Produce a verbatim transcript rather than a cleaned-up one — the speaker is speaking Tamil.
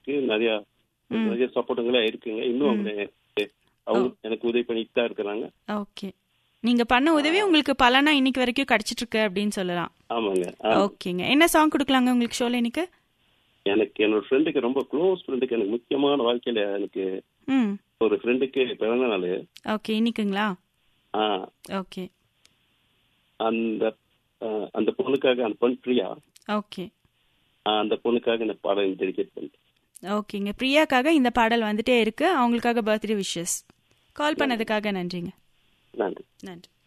இருக்கு, நிறைய நிறைய சப்போர்ட்டுங்களா இருக்குங்க. இன்னும் அவங்க அவங்க எனக்கு உதவி பண்ணிட்டு தான் இருக்கிறாங்க. ஓகே, நீங்க பண்ண உதவி உங்களுக்கு பலனா இன்னைக்கு வரைக்கும் கிடைச்சிட்டு இருக்கு அப்படின்னு சொல்லலாம். ஆமாங்க. ஓகேங்க, என்ன சாங் கொடுக்கலாங்க உங்களுக்கு ஷோல இன்னைக்கு? எனக்கு என்னோட ஃப்ரெண்டுக்கு, ரொம்ப க்ளோஸ் ஃப்ரெண்டுக்கு, எனக்கு முக்கியமான வாழ்க்கையில எனக்கு ஒரு ஃப்ரெண்டுக்கு பிறந்த நாள். ஓகே, இன்னைக்குங்களா? ஆ ஓகே. அந்த அந்த பொண்ணுக்காக, அந்த பொண்ணு பிரியா. ஓகே, அந்த பொண்ணுக்காக இந்த பாடல் டெடிகேட் பண்ணிட்டேன். ஓகேங்க, பிரியாக்காக இந்த பாடல் வந்துட்டே இருக்கு. அவங்களுக்காக பர்த்டே விஷஸ். கால் பண்ணதுக்காக நன்றிங்க. நன்றி. நன்றி.